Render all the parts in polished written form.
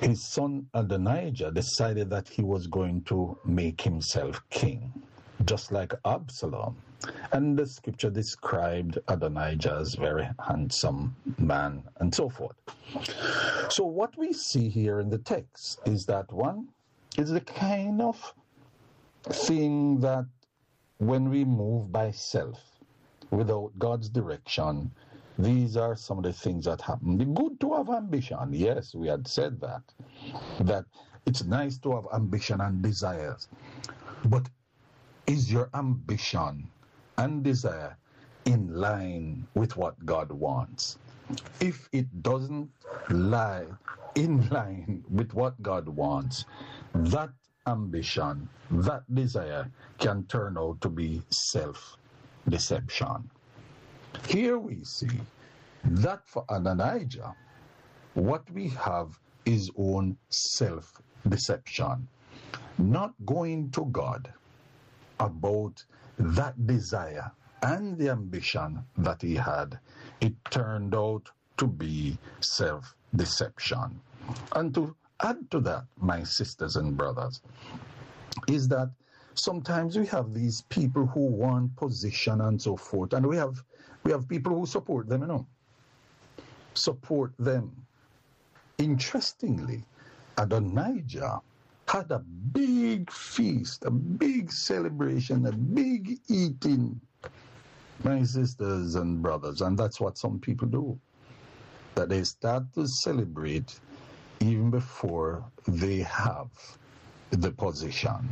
his son Adonijah decided that he was going to make himself king, just like Absalom. And the scripture described Adonijah as a very handsome man and so forth. So what we see here in the text is that one is the kind of thing that when we move by self, without God's direction, these are some of the things that happen. It's good to have ambition. Yes, we had said that it's nice to have ambition and desires. But is your ambition and desire in line with what God wants? If it doesn't lie in line with what God wants, that ambition, that desire can turn out to be self-deception. Here we see that for Adonijah, what we have is own self-deception, not going to God about that desire and the ambition that he had. It turned out to be self-deception. And to add to that, my sisters and brothers, is that sometimes we have these people who want position and so forth, and we have people who support them, support them. Interestingly, Adonijah had a big feast, a big celebration, a big eating, my sisters and brothers, and that's what some people do. That they start to celebrate even before they have the position.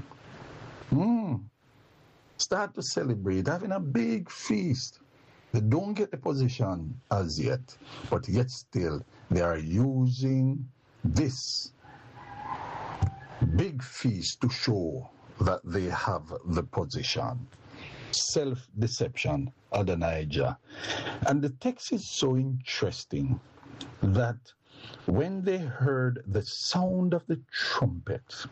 Start to celebrate, having a big feast. They don't get the position as yet, but yet still they are using this big feast to show that they have the position. Self-deception, Adonijah. And the text is so interesting that when they heard the sound of the trumpet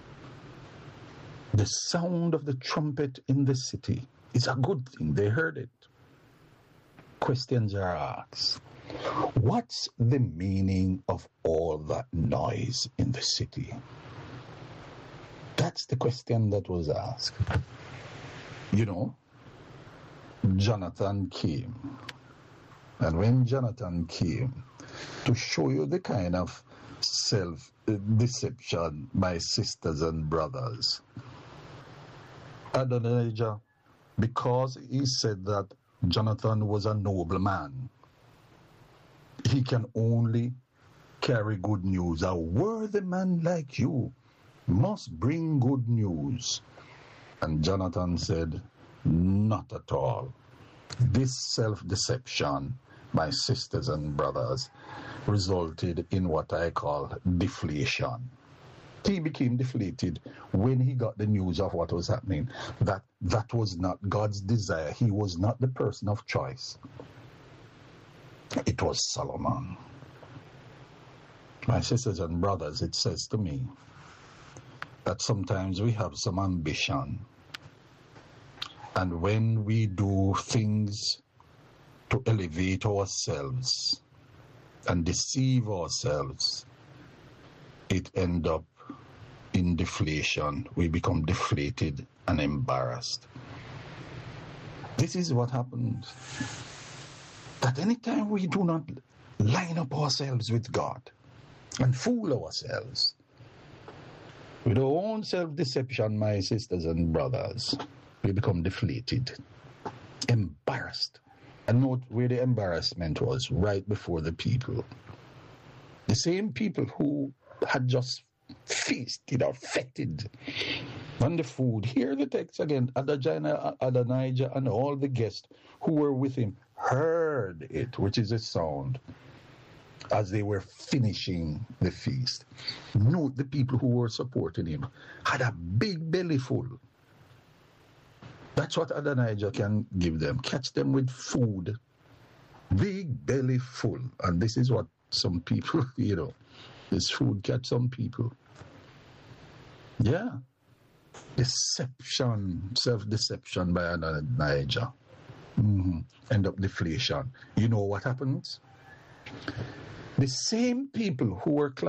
in the city, it's a good thing. They heard it. Questions are asked. What's the meaning of all that noise in the city? That's the question that was asked. Jonathan came. And when Jonathan came, to show you the kind of self-deception, my sisters and brothers, Adonijah, because he said that Jonathan was a noble man, he can only carry good news. A worthy man like you must bring good news. And Jonathan said, not at all. This self-deception, my sisters and brothers, resulted in what I call deflation. He became deflated when he got the news of what was happening. That was not God's desire. He was not the person of choice. It was Solomon. My sisters and brothers, it says to me that sometimes we have some ambition. And when we do things to elevate ourselves and deceive ourselves, it ends up in deflation. We become deflated and embarrassed. This is what happens. That anytime we do not line up ourselves with God and fool ourselves with our own self-deception, my sisters and brothers, we become deflated, embarrassed. And note where the embarrassment was, right before the people. The same people who had just feasted or feted on the food. Hear the text again. Adonijah and all the guests who were with him heard it, which is a sound, as they were finishing the feast. Note the people who were supporting him had a big belly full. That's what Adonijah can give them. Catch them with food. Big belly full. And this is what some people, this food catch some people. Yeah. Deception, self-deception by Adonijah. End up deflation. You know what happens? The same people who were